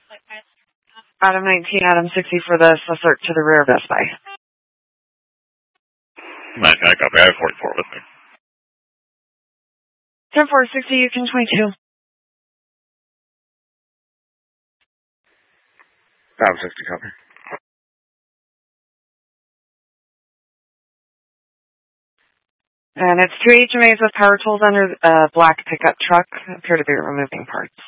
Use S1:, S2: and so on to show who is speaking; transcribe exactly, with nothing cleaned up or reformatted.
S1: Adam nineteen, Adam sixty for the assert to the rear of Best Buy.
S2: nineteen, I copy. I have forty-four with me.
S1: ten four sixty, you can twenty-two.
S2: Adam sixty, copy.
S1: And it's two H M As with power tools under a black pickup truck. Appear to be removing parts.